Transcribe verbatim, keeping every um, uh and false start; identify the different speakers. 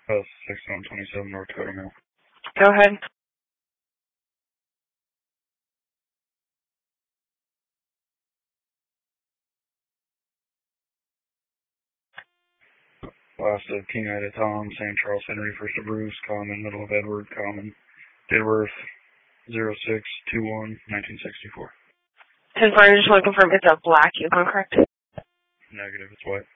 Speaker 1: Uh, sixty-one twenty-seven North Dakota Mill.
Speaker 2: Go ahead.
Speaker 1: Last of King Ida Tom, Saint Charles Henry, first of Bruce, Common, middle of Edward, Common, date of birth zero six two one nineteen sixty-four.
Speaker 2: ten four, I just want to confirm it's a black Yukon, correct?
Speaker 1: Negative, it's white.